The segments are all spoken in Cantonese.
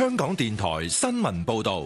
香港電台新聞報道。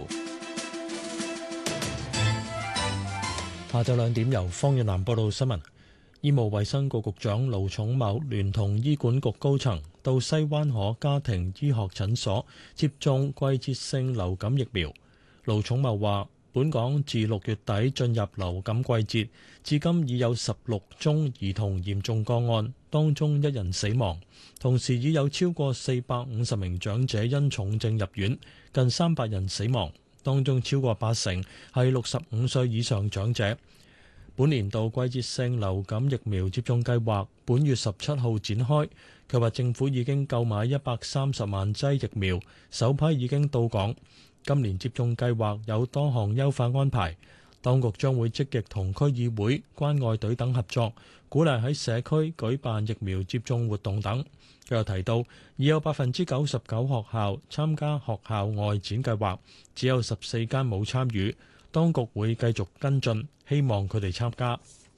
下晝2點由方遠南報道新聞。醫務衛生局局長盧寵茂聯同醫管局高層到西灣河家庭醫學診所接種季節性流感疫苗。盧寵茂話：本港自6月底進入流感季節，至今已有16宗兒童嚴重個案，當中1人死亡。同時已有超過450名長者因重症入院，近300人死亡，當中超過80%係65歲以上長者。本年度季節性流感疫苗接種計劃本月17號展開。佢話政府已經購買130萬劑疫苗，首批已經到港。今年接種計劃有多項優化安排，當局將會積極同區議會、關愛隊等合作，鼓勵喺社區舉辦疫苗接種活動等。佢又提到，已有99%學校參加學校外展計劃，只有14間冇參與。當局會繼續跟進，希望佢哋參加。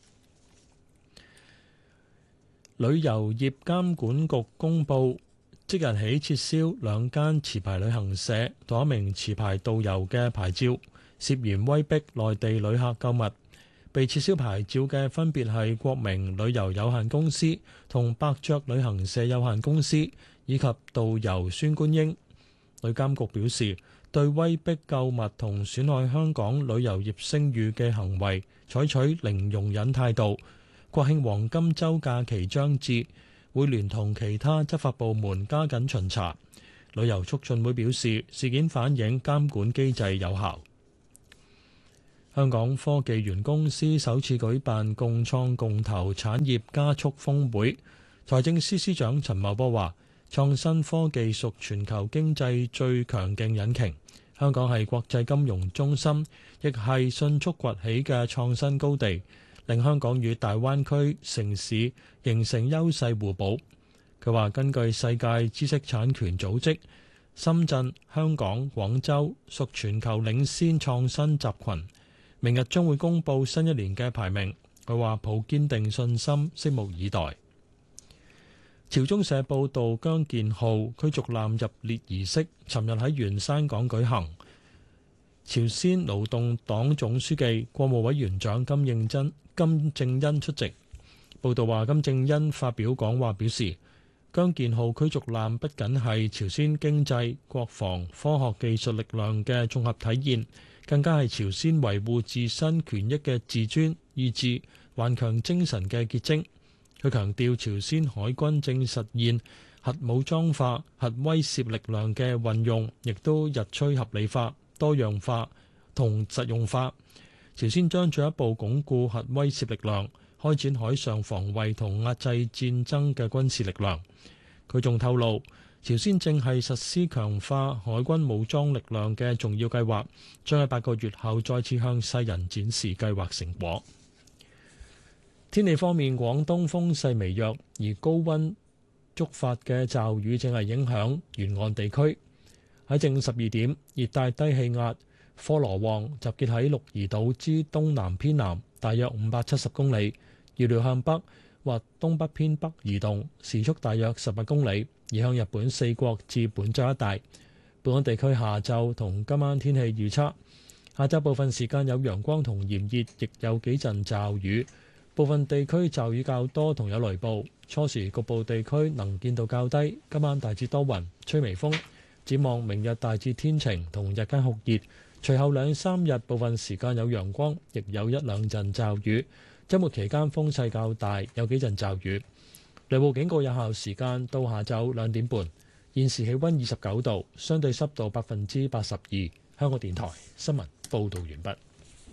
旅遊業監管局公布，即日起撤銷2間持牌旅行社同1名持牌導遊嘅牌照，涉嫌威逼內地旅客購物。被撤銷牌照嘅分別係國明旅遊有限公司同百雀旅行社有限公司，以及導遊孫觀英。旅監局表示，對威逼購物同損害香港旅遊業聲譽嘅行為採取零容忍態度。國慶黃金週假期將至，會聯同其他執法部門加緊巡查。旅遊促進會表示，事件反映監管機制有效。香港科技園公司首次舉辦共創共投產業加速峰會。財政司司長陳茂波話：創新科技屬全球經濟最強勁引擎。香港係國際金融中心，亦係迅速崛起嘅創新高地，令香港與大灣區城市形成優勢互補。佢話：根據世界知識產權組織，深圳、香港、廣州屬全球領先創新集群。明日將會公佈新一年嘅排名。佢話抱堅定信心，拭目以待。朝中社報導，姜健浩驅逐艦入列儀式尋日喺元山港舉行。朝鮮勞動黨總書記、國務委員長金正恩出席。報導話，金正恩發表講話表示，姜健浩驅逐艦不僅係朝鮮經濟、國防、科學技術力量嘅綜合體現，更加係朝鮮維護自身權益嘅自尊、意志、頑強精神嘅結晶。佢強調，朝鮮海軍正實現核武裝化、核威懾力量嘅運用，亦都日趨合理化、多樣化同實用化。朝鮮將進一步鞏固核威懾力量，開展海上防衛同壓制戰爭嘅軍事力量。佢仲透露，朝鮮正係實施強化海軍武裝力量嘅重要計劃，將喺8個月後再次向世人展示計劃成果。天氣方面，廣東風勢微弱，而高溫觸發嘅驟雨正係影響沿岸地區。喺正午12點，熱帶低氣壓科羅旺集結喺鹿兒島之東南偏南，大約570公里，預料向北或東北偏北移動，時速大約18公里，移向日本四國至本州一帶。本港地區下晝同今晚天氣預測：下晝部分時間有陽光同炎熱，亦有幾陣驟雨。部分地區驟雨較多，同有雷暴。初時局部地區能見度較低。今晚大致多雲，吹微風。展望明日大致天晴，同日間酷熱。隨後2-3日部分時間有陽光，亦有1-2陣驟雨。週末期間風勢較大，有幾陣驟雨。雷暴警告有效時間到下晝2點半。現時氣溫29度，相對濕度82%。香港電台新聞報導完畢。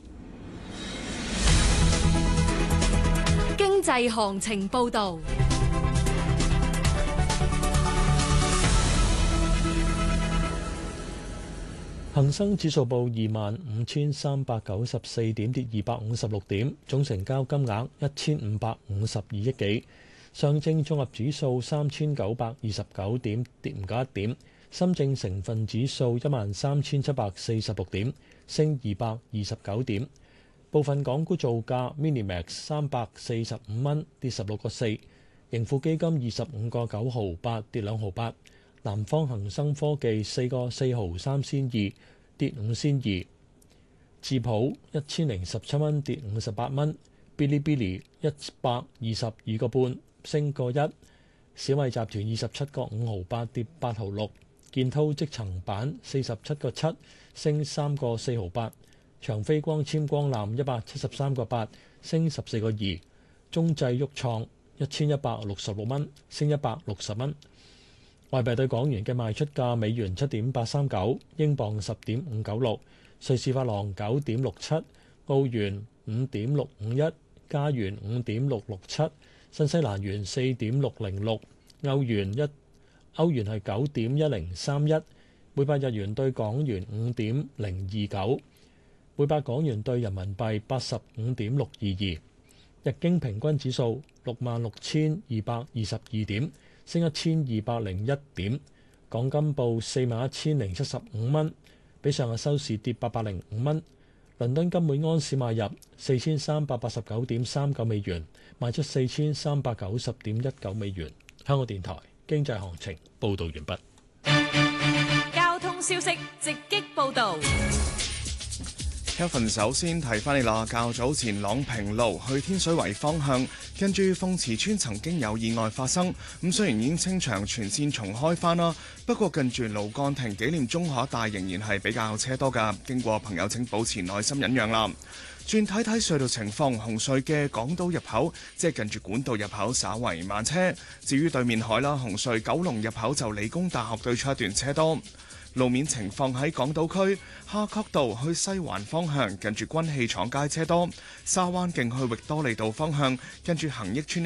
經濟行情報導。 恒生指數報25,394點，跌256點，總成交金額1,552億幾。上證綜合指數3,929點，跌5.1點。深證成分指數13,746點，升229點。部分港股造價 ：Minimax 345蚊，跌16個4；盈富基金25個9毫8，跌2毫8； 南方恒生科技4個4毫3仙2，跌5仙2。智普1017蚊，跌58蚊。Bilibili 122個半，升個1。小米集團27個5毫8，跌8毫6。建滔積層板47個7，升3個4毫8。長飛光纖光纜173個8，升14個2。中製旭創1166蚊，升160蚊。外幣對港元嘅賣出價：美元7.839，英鎊10.596，瑞士法郎9.67，澳元5.651，加元5.667，新西蘭元4.606，歐元係9.1031，每百日元對港元5.029，每百港元對人民幣85.622。日經平均指數66,222點，升1,201點。港金報41,075蚊，比上日收市跌805蚊。倫敦金每安士買入4,389.39美元，賣出4,390.19美元。香港電台經濟行情報導完畢。 交通消息直擊報導。 Kevin 首先提翻你啦，較早前朗平路去天水圍方向，跟住鳳池村曾經有意外發生，咁雖然已經清場，全線重開翻啦，不過近住盧幹亭紀念中學一帶仍然係比較車多㗎，經過朋友請保持耐心忍讓啦。轉睇睇隧道情況，紅隧嘅港島入口即係近住管道入口稍為慢車，至於對面海啦，紅隧九龍入口就理工大學對出一段車多。路面情況喺港島區夏慤道去西環方向，近住軍器廠街車多；沙灣徑去域多利道方向，近住恒益邨